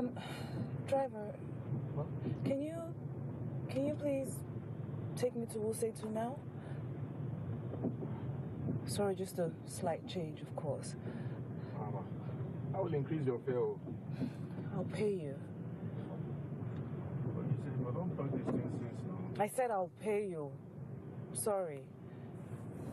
Driver. What? Can you please take me to Wuse 2 now? Sorry, just a slight change, of course. Mama, I will increase your fare. I'll pay you. But you said, well, don't talk these things since now. I said I'll pay you. Sorry.